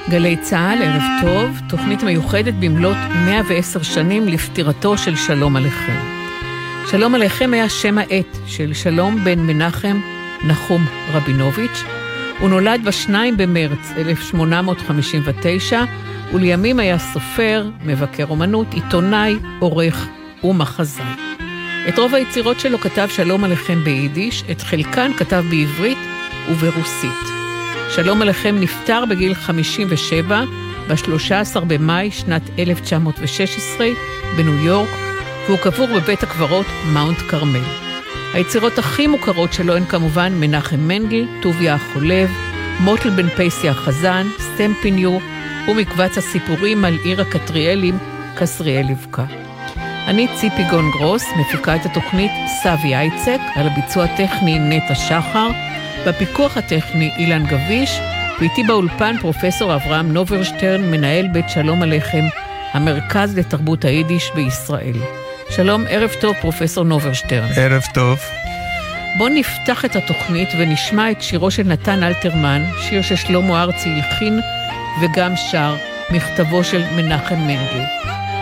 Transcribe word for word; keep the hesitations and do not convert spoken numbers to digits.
גלי צהל, ערב טוב, תוכנית מיוחדת במלאת מאה ועשר שנים לפטירתו של שלום עליכם. שלום עליכם היה שם העט של שלום בן מנחם נחום רבינוביץ'. הוא נולד בשניים במרץ אלף שמונה מאות חמישים ותשע, ולימים היה סופר, מבקר אומנות, עיתונאי, עורך ומחזאי. את רוב היצירות שלו כתב שלום עליכם ביידיש, את חלקן כתב בעברית וברוסית. שלום עליכם נפטר בגיל חמישים ושבע, ב-שלושה עשר במאי שנת אלף תשע מאות ושש עשרה בניו יורק, והוא קבור בבית הקברות מאונט קרמל. היצירות הכי מוכרות שלו הן כמובן מנחם מנדל, טוביה החולב, מוטל בן פייסי החזן, סטמפיניו, ומקבץ הסיפורים על עיר הקטריאלים, קסריאל לבקה. אני ציפי גון גרוס, מפיקה את התוכנית סבי אייצק, על הביצוע הטכני נטע שחר, בפיקוח הטכני אילן גביש, ואיתי באולפן פרופסור אברהם נוברשטרן, מנהל בית שלום עליכם, המרכז לתרבות היידיש בישראל. שלום, ערב טוב פרופסור נוברשטרן. ערב טוב. בוא נפתח את התוכנית ונשמע את שירו של נתן אלתרמן, שיר ששלמה ארצי הלחין וגם שר, מכתבו של מנחם מנדל.